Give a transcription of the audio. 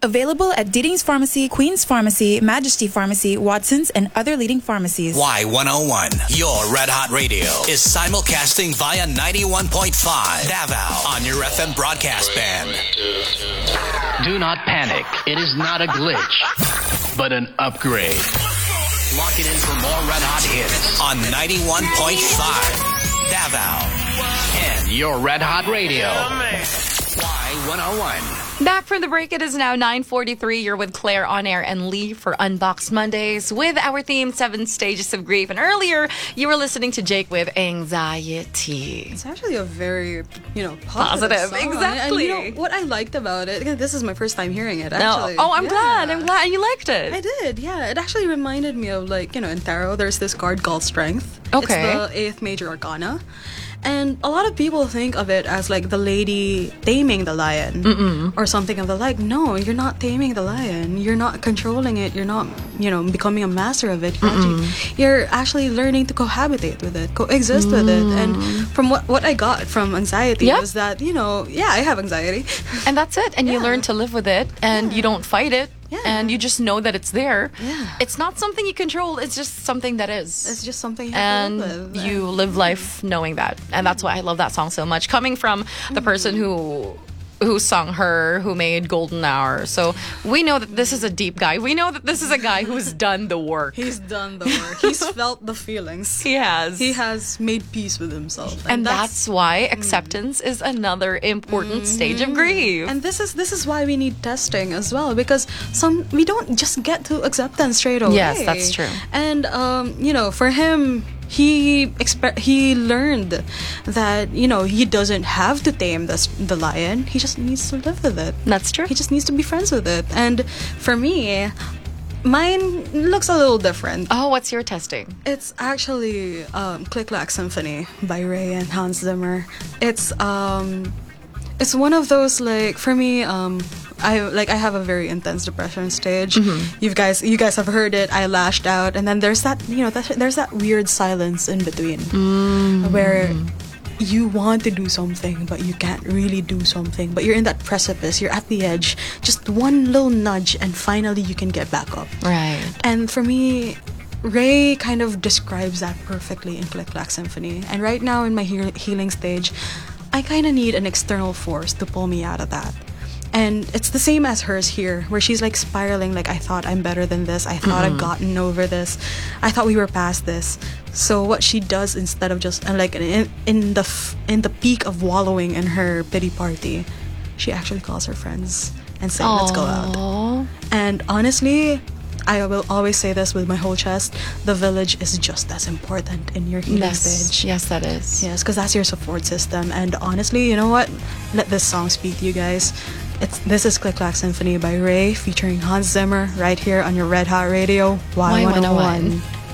Available at Deeding's Pharmacy, Queen's Pharmacy, Majesty Pharmacy, Watson's, and other leading pharmacies. Y101, your Red Hot Radio, is simulcasting via 91.5 Davao on your FM broadcast band. Do not panic. It is not a glitch, but an upgrade. Lock it in for more Red Hot hits on 91.5 Davao and your Red Hot Radio. Y101. Back from the break, it is now 9:43. You're with Claire on air and Lee for Unboxed Mondays with our theme, 7 Stages of Grief. And earlier, you were listening to Jake with Anxiety. It's actually a very, positive song. exactly. And what I liked about it, again, this is my first time hearing it, actually. Oh, I'm glad. And you liked it. I did, yeah. It actually reminded me of, in tarot, there's this card called Strength. Okay. It's the 8th major arcana. And a lot of people think of it as the lady taming the lion or something of the like. No, you're not taming the lion. You're not controlling it. You're not, becoming a master of it. You're actually learning to cohabitate with it, coexist with it. And from what I got from anxiety was that, I have anxiety. And that's it. And you learn to live with it and you don't fight it. Yeah. And you just know that it's there. Yeah. It's not something you control. It's just something that is. It's just something you have to live with. And you live life knowing that. And that's why I love that song so much. Coming from the person who sung her, who made Golden Hour. So we know that this is a deep guy. We know that this is a guy who's done the work. He's done the work. He's felt the feelings. He has. He has made peace with himself. And that's why acceptance is another important stage of grief. And this is why we need testing as well, because we don't just get to acceptance straight away. Yes, that's true. And for him, he learned that he doesn't have to tame the lion. He just needs to live with it. That's true. He just needs to be friends with it. And for me, mine looks a little different. Oh, what's your testing? It's actually Click Clack Symphony by Ray and Hans Zimmer. It's one of those, for me, I have a very intense depression stage. You guys have heard it. I lashed out, and then there's that there's that weird silence in between where you want to do something but you can't really do something, but you're in that precipice, you're at the edge, just one little nudge and finally you can get back up. Right. And for me, Ray kind of describes that perfectly in Click Clack Symphony. And right now in my healing stage, I kind of need an external force to pull me out of that. And it's the same as hers here, where she's spiraling, I thought I'm better than this. I thought I've gotten over this. I thought we were past this. So what she does, instead of just in the peak of wallowing in her pity party, she actually calls her friends and say, let's go out. And honestly, I will always say this with my whole chest, the village is just as important in your healing stage. Yes, that is. Yes, because that's your support system. And honestly, you know what? Let this song speak to you guys. This is Click Clack Symphony by Ray featuring Hans Zimmer right here on your Red Hot Radio, Y101.